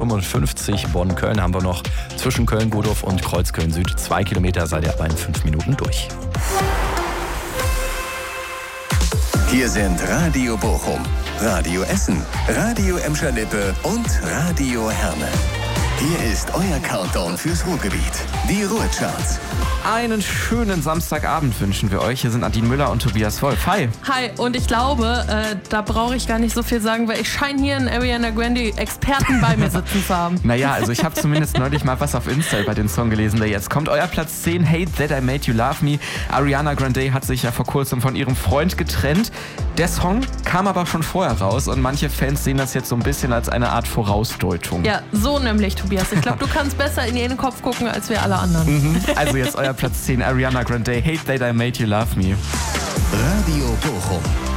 55. Bonn-Köln haben wir noch. Zwischen Köln-Godorf und Kreuzköln-Süd 2 Kilometer, seid ihr aber in 5 Minuten durch. Hier sind Radio Bochum, Radio Essen, Radio Emscher-Lippe und Radio Herne. Hier ist euer Countdown fürs Ruhrgebiet, die Ruhrcharts. Einen schönen Samstagabend wünschen wir euch. Hier sind Nadine Müller und Tobias Wolf. Hi. Hi, und ich glaube, da brauche ich gar nicht so viel sagen, weil ich scheine hier einen Ariana Grande Experten bei mir sitzen zu haben. Naja, also ich habe zumindest neulich mal was auf Insta über den Song gelesen, der jetzt kommt. Euer Platz 10, Hate That I Made You Love Me. Ariana Grande hat sich ja vor kurzem von ihrem Freund getrennt. Der Song kam aber schon vorher raus und manche Fans sehen das jetzt so ein bisschen als eine Art Vorausdeutung. Ja, so nämlich, Tobias. Ich glaube, du kannst besser in ihren Kopf gucken, als wir alle anderen. Also jetzt euer Platz 10, Ariana Grande, Hate That I Made You Love Me. Radio Bochum.